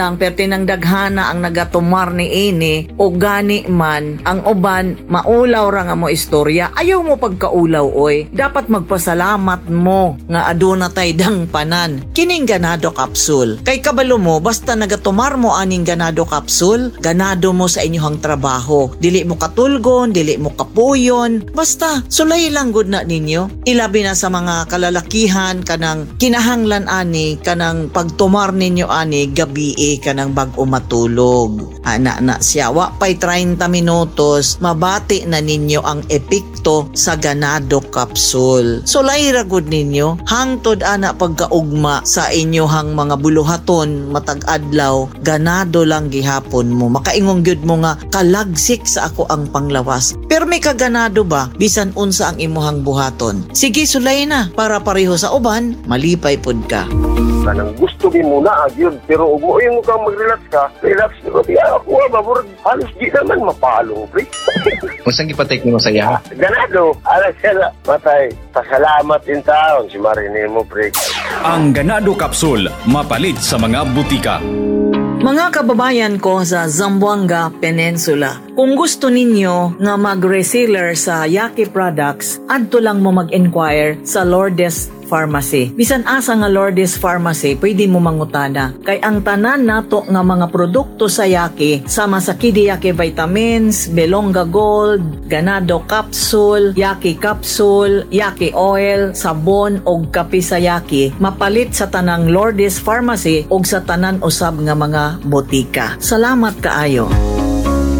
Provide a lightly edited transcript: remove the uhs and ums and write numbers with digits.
ang pertinang daghana ang nagatumar ni ini o gani man ang uban maulaw ra nga mo istorya. Ayaw mo pagkaulaw oy. Dapat magpasalamat mo nga aduna tay dang panan. Kining ganado capsule. Kay kabalo mo basta nagatumar mo aning ganado capsule, ganado mo sa inyong trabaho. Dili mo katulgon, dili mo kapuyon. Basta sulay lang gud na ninyo. Ilabi na sa mga kalalakihan kanang kinahanglan ani kanang pagtumar ninyo ani gabi kanang bag-o matulog. Ana na siya wa pay 30 minutos mabati na ninyo ang epekto sa ganado capsule. So layra gud ninyo hangtod ana pagkaugma sa inyohang mga buluhaton matag adlaw ganado lang gihapon mo. Makaingong gyud mo nga kalagsik sa ako ang panglawas. Pero may kaganado ba bisan unsa ang imuhang buhaton? Sige sulay na para pareho sa uban malipay pud ka. Kanang gusto din muna agyod pero ug mo yung kang mag-relax ka, relax ko di ako mabur halos di naman mapalong pre. Unsang gipatek nimo sa iya? Ganado, ala sila matay. Pasalamat in taon si Marine mo pre. Ang Ganado Capsule mapalit sa mga butika. Mga kababayan ko sa Zamboanga Peninsula, kung gusto ninyo nga mag-reseller sa Yaqui Products, adto lang mo mag-inquire sa Lourdes Pharmacy. Bisan asa nga Lourdes Pharmacy, pwede mo mangutana. Kay ang tanan nato nga mga produkto sa Yaqui, sama sa Kidi Yaqui Vitamins, Belonga Gold, Ganado Capsule, Yaqui Capsule, Yaqui Oil, sabon og kape sa Yaqui, mapalit sa tanang Lourdes Pharmacy og sa tanan usab nga mga botika. Salamat kaayo.